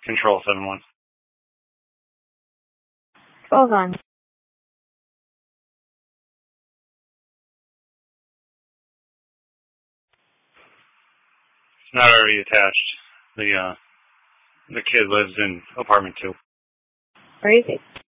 Control 7-1. Hold on. It's not already attached. The kid lives in apartment 2. Where is he?